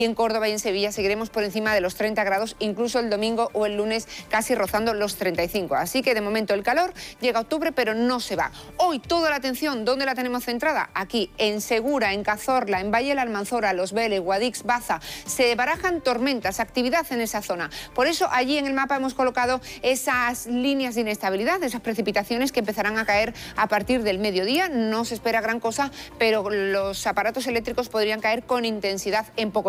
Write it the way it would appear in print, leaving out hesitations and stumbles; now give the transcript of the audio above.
Y en Córdoba y en Sevilla seguiremos por encima de los 30 grados, incluso el domingo o el lunes casi rozando los 35. Así que de momento el calor llega a octubre, pero no se va. Hoy toda la atención, ¿dónde la tenemos centrada? Aquí, en Segura, en Cazorla, en Valle de la Almanzora, Los Vélez, Guadix, Baza. Se barajan tormentas, actividad en esa zona. Por eso allí en el mapa hemos colocado esas líneas de inestabilidad, esas precipitaciones que empezarán a caer a partir del mediodía. No se espera gran cosa, pero los aparatos eléctricos podrían caer con intensidad en poco